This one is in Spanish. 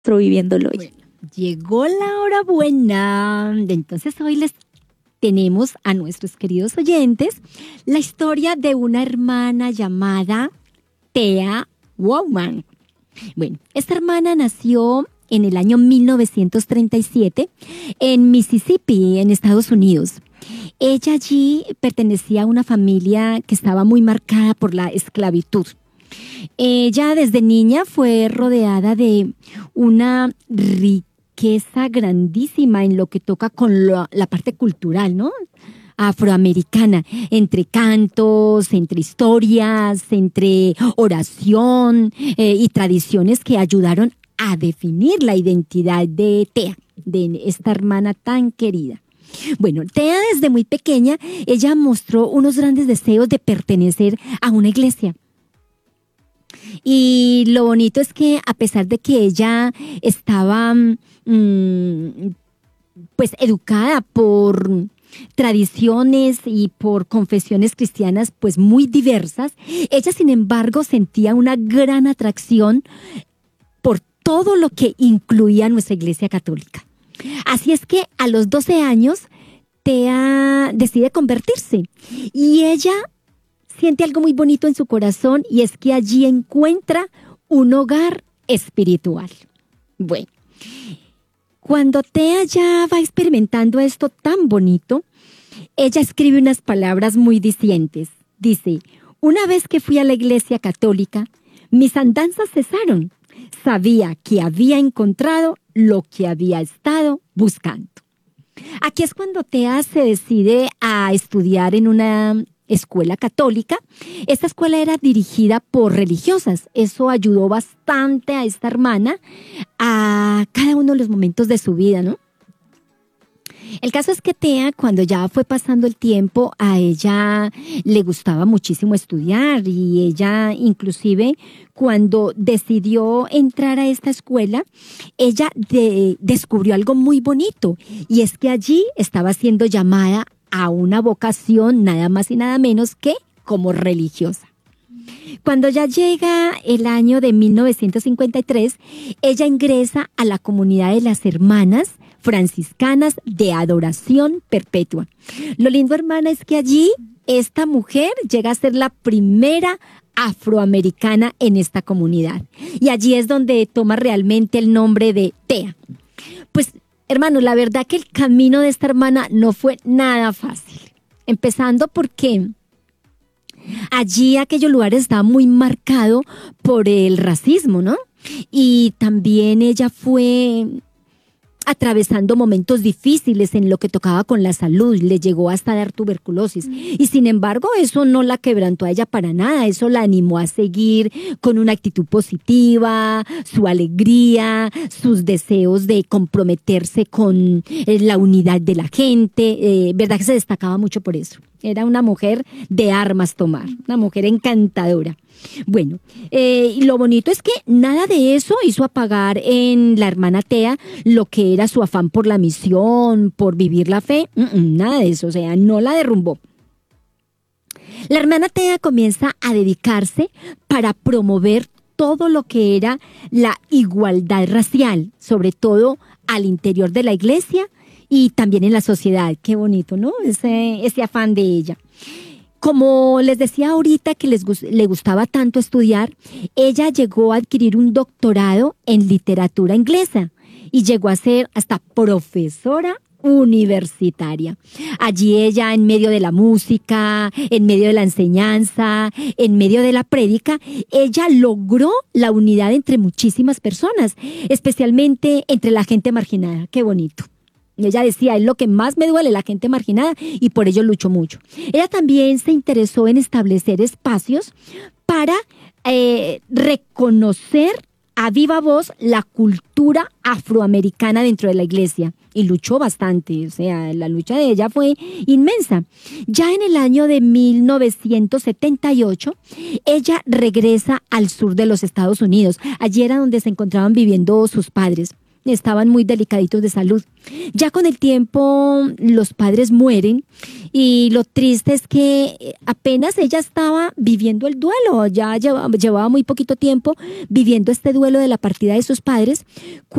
Viviéndolo hoy. Bueno, llegó la hora buena. Entonces hoy les tenemos a nuestros queridos oyentes la historia de una hermana llamada Thea Wowman. Bueno, esta hermana nació en el año 1937 en Mississippi, en Estados Unidos. Ella allí pertenecía a una familia que estaba muy marcada por la esclavitud. Ella desde niña fue rodeada de una riqueza grandísima en lo que toca con la parte cultural, ¿no? Afroamericana, entre cantos, entre historias, entre oración y tradiciones que ayudaron a definir la identidad de Thea, de esta hermana tan querida. Bueno, Thea desde muy pequeña, ella mostró unos grandes deseos de pertenecer a una iglesia. Y lo bonito es que a pesar de que ella estaba pues educada por tradiciones y por confesiones cristianas pues muy diversas, ella sin embargo sentía una gran atracción por todo lo que incluía nuestra iglesia católica. Así es que a los 12 años Thea decide convertirse y ella siente algo muy bonito en su corazón y es que allí encuentra un hogar espiritual. Bueno, cuando Thea ya va experimentando esto tan bonito, ella escribe unas palabras muy dicientes. Dice, una vez que fui a la iglesia católica, mis andanzas cesaron. Sabía que había encontrado lo que había estado buscando. Aquí es cuando Thea se decide a estudiar en una escuela católica. Esta escuela era dirigida por religiosas. Eso ayudó bastante a esta hermana a cada uno de los momentos de su vida, ¿no? El caso es que Thea, cuando ya fue pasando el tiempo, a ella le gustaba muchísimo estudiar y ella inclusive cuando decidió entrar a esta escuela, ella descubrió algo muy bonito y es que allí estaba siendo llamada a una vocación nada más y nada menos que como religiosa. Cuando ya llega el año de 1953, ella ingresa a la comunidad de las hermanas franciscanas de adoración perpetua. Lo lindo, hermana, es que allí esta mujer llega a ser la primera afroamericana en esta comunidad. Y allí es donde toma realmente el nombre de Thea. Pues, hermano, la verdad que el camino de esta hermana no fue nada fácil. Empezando porque allí aquellos lugares estaban muy marcados por el racismo, ¿no? Y también ella fue atravesando momentos difíciles en lo que tocaba con la salud, le llegó hasta dar tuberculosis y sin embargo eso no la quebrantó a ella para nada, eso la animó a seguir con una actitud positiva, su alegría, sus deseos de comprometerse con la unidad de la gente, verdad que se destacaba mucho por eso, era una mujer de armas tomar, una mujer encantadora. Bueno, y lo bonito es que nada de eso hizo apagar en la hermana Thea lo que era su afán por la misión, por vivir la fe, nada de eso, o sea, no la derrumbó. La hermana Thea comienza a dedicarse para promover todo lo que era la igualdad racial, sobre todo al interior de la iglesia y también en la sociedad. Qué bonito, ¿no? Ese afán de ella. Como les decía ahorita que le gustaba tanto estudiar, ella llegó a adquirir un doctorado en literatura inglesa y llegó a ser hasta profesora universitaria. Allí ella, en medio de la música, en medio de la enseñanza, en medio de la prédica, ella logró la unidad entre muchísimas personas, especialmente entre la gente marginada. Qué bonito. Y ella decía, es lo que más me duele, la gente marginada, y por ello lucho mucho. Ella también se interesó en establecer espacios para reconocer a viva voz la cultura afroamericana dentro de la iglesia. Y luchó bastante, o sea, la lucha de ella fue inmensa. Ya en el año de 1978, ella regresa al sur de los Estados Unidos. Allí era donde se encontraban viviendo sus padres. estaban muy delicaditos de salud. Ya con el tiempo los padres mueren y lo triste es que apenas ella estaba viviendo el duelo, ya llevaba muy poquito tiempo viviendo este duelo de la partida de sus padres,